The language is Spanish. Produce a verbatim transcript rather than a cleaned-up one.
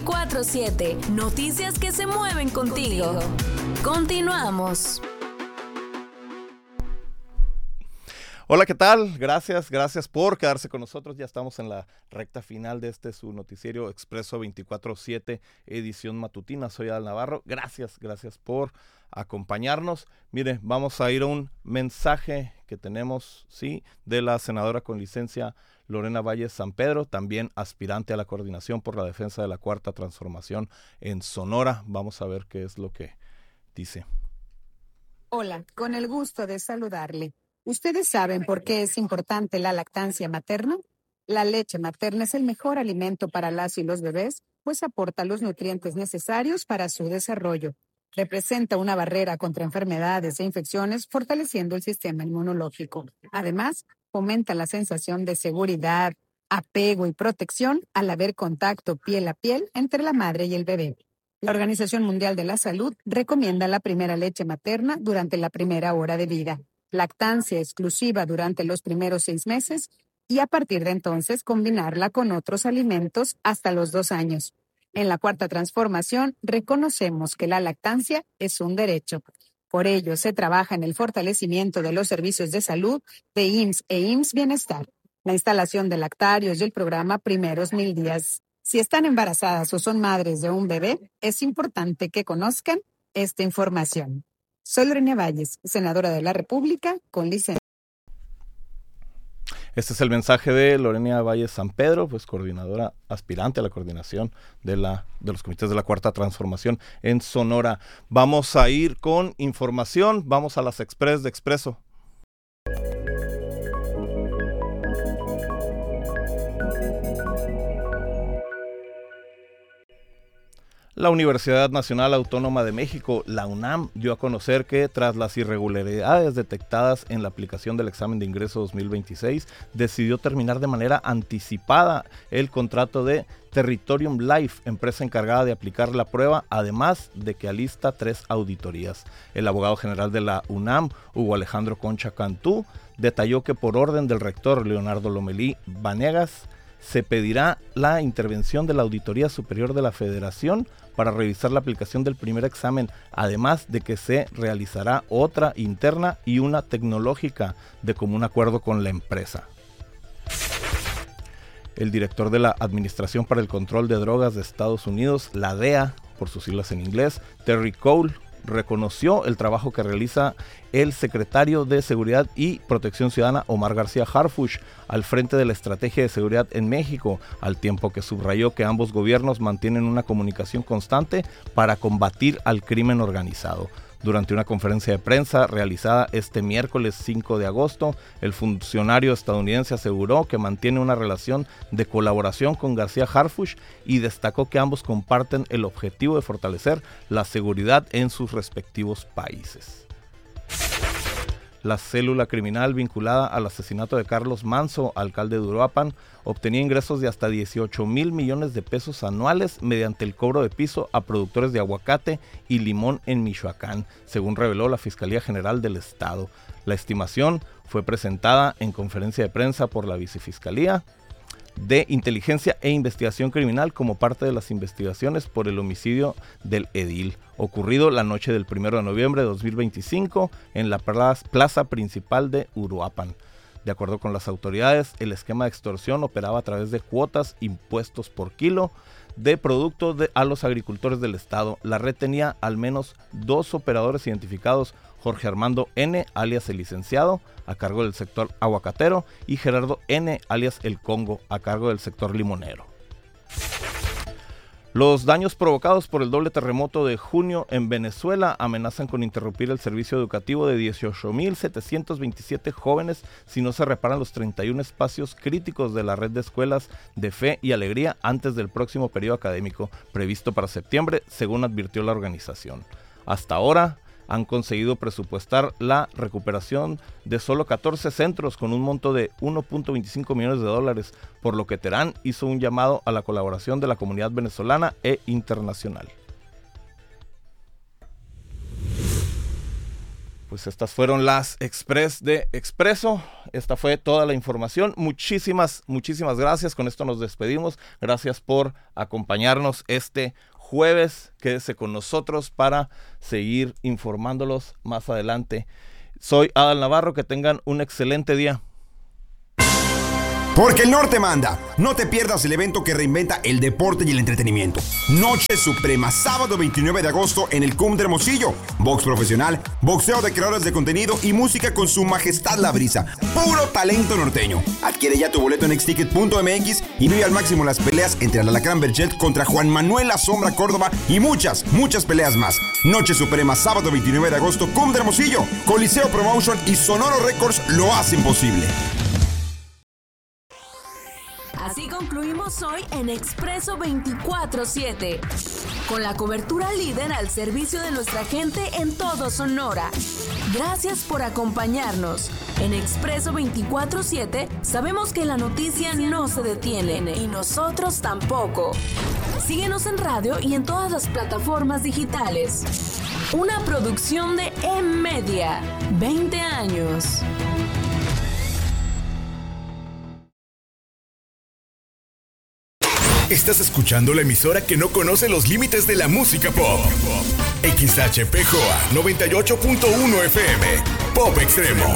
veinticuatro siete. Noticias que se mueven contigo. Continuamos. Hola, ¿qué tal? Gracias, gracias por quedarse con nosotros. Ya estamos en la recta final de este su noticiero Expreso veinticuatro siete, edición matutina. Soy Adal Navarro. Gracias, gracias por acompañarnos. Mire, vamos a ir a un mensaje que tenemos, sí, de la senadora con licencia Lorena Valles San Pedro, también aspirante a la coordinación por la defensa de la Cuarta Transformación en Sonora. Vamos a ver qué es lo que dice. Hola, con el gusto de saludarle. ¿Ustedes saben por qué es importante la lactancia materna? La leche materna es el mejor alimento para las y los bebés, pues aporta los nutrientes necesarios para su desarrollo. Representa una barrera contra enfermedades e infecciones, fortaleciendo el sistema inmunológico. Además, fomenta la sensación de seguridad, apego y protección al haber contacto piel a piel entre la madre y el bebé. La Organización Mundial de la Salud recomienda la primera leche materna durante la primera hora de vida, lactancia exclusiva durante los primeros seis meses y a partir de entonces combinarla con otros alimentos hasta los dos años. En la Cuarta Transformación reconocemos que la lactancia es un derecho. Por ello, se trabaja en el fortalecimiento de los servicios de salud de I M S S e I M S S Bienestar, la instalación de lactarios y el programa Primeros Mil Días. Si están embarazadas o son madres de un bebé, es importante que conozcan esta información. Soy Lorena Valles, senadora de la República, con licencia. Este es el mensaje de Lorena Valles San Pedro, pues coordinadora aspirante a la coordinación de, la, de los comités de la Cuarta Transformación en Sonora. Vamos a ir con información, vamos a las Express de Expreso. La Universidad Nacional Autónoma de México, la UNAM, dio a conocer que tras las irregularidades detectadas en la aplicación del examen de ingreso dos mil veintiséis, decidió terminar de manera anticipada el contrato de Territorium Life, empresa encargada de aplicar la prueba, además de que alista tres auditorías. El abogado general de la UNAM, Hugo Alejandro Concha Cantú, detalló que por orden del rector Leonardo Lomelí Vanegas, se pedirá la intervención de la Auditoría Superior de la Federación para revisar la aplicación del primer examen, además de que se realizará otra interna y una tecnológica de común acuerdo con la empresa. El director de la Administración para el Control de Drogas de Estados Unidos, la D E A, por sus siglas en inglés, Terry Cole, reconoció el trabajo que realiza el secretario de Seguridad y Protección Ciudadana, Omar García Harfuch, al frente de la estrategia de seguridad en México, al tiempo que subrayó que ambos gobiernos mantienen una comunicación constante para combatir al crimen organizado. Durante una conferencia de prensa realizada este miércoles cinco de agosto, el funcionario estadounidense aseguró que mantiene una relación de colaboración con García Harfuch y destacó que ambos comparten el objetivo de fortalecer la seguridad en sus respectivos países. La célula criminal vinculada al asesinato de Carlos Manzo, alcalde de Uruapan, obtenía ingresos de hasta dieciocho mil millones de pesos anuales mediante el cobro de piso a productores de aguacate y limón en Michoacán, según reveló la Fiscalía General del Estado. La estimación fue presentada en conferencia de prensa por la Vicefiscalía de Inteligencia e Investigación Criminal como parte de las investigaciones por el homicidio del edil, ocurrido la noche del primero de noviembre de dos mil veinticinco en la plaza principal de Uruapan. De acuerdo con las autoridades, el esquema de extorsión operaba a través de cuotas impuestos por kilo de productos de, a los agricultores del estado. La red tenía al menos dos operadores identificados: Jorge Armando N., alias el licenciado, a cargo del sector aguacatero, y Gerardo N., alias el Congo, a cargo del sector limonero. Los daños provocados por el doble terremoto de junio en Venezuela amenazan con interrumpir el servicio educativo de dieciocho mil setecientos veintisiete jóvenes si no se reparan los treinta y uno espacios críticos de la red de escuelas de Fe y Alegría antes del próximo periodo académico, previsto para septiembre, según advirtió la organización. Hasta ahora han conseguido presupuestar la recuperación de solo catorce centros con un monto de uno punto veinticinco millones de dólares, por lo que Terán hizo un llamado a la colaboración de la comunidad venezolana e internacional. Pues estas fueron las Express de Expreso. Esta fue toda la información. Muchísimas, muchísimas gracias. Con esto nos despedimos. Gracias por acompañarnos este jueves. Quédese con nosotros para seguir informándolos más adelante. Soy Adal Navarro. Que tengan un excelente día. Porque el norte manda. No te pierdas el evento que reinventa el deporte y el entretenimiento. Noche Suprema, sábado veintinueve de agosto en el C U M de Hermosillo. Box profesional, boxeo de creadores de contenido y música con su majestad La Brisa. Puro talento norteño. Adquiere ya tu boleto en exticket punto m x y vive al máximo las peleas entre el Alacrán Berchelt contra Juan Manuel La Sombra Córdoba y muchas, muchas peleas más. Noche Suprema, sábado veintinueve de agosto, C U M de Hermosillo. Coliseo Promotion y Sonoro Records lo hacen posible. Así concluimos hoy en Expreso veinticuatro siete, con la cobertura líder al servicio de nuestra gente en todo Sonora. Gracias por acompañarnos. En Expreso veinticuatro siete sabemos que la noticia no se detiene y nosotros tampoco. Síguenos en radio y en todas las plataformas digitales. Una producción de E-Media. veinte años. Estás escuchando la emisora que no conoce los límites de la música pop. X H P J noventa y ocho punto uno F M. Pop Extremo.